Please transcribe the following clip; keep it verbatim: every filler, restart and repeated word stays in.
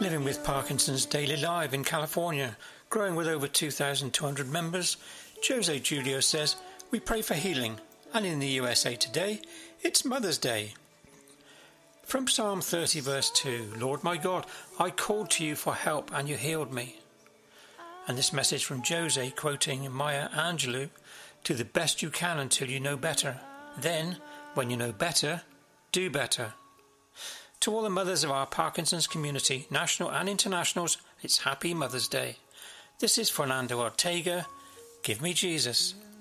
Living with Parkinson's Daily Live in California, growing with over two thousand two hundred members, Jose Julio says, we pray for healing, and in the U S A today, it's Mother's Day. From Psalm thirty verse two, Lord my God, I called to you for help and you healed me. And this message from Jose quoting Maya Angelou, do the best you can until you know better. Then, when you know better, do better. To all the mothers of our Parkinson's community, national and internationals, it's Happy Mother's Day. This is Fernando Ortega. Give me Jesus.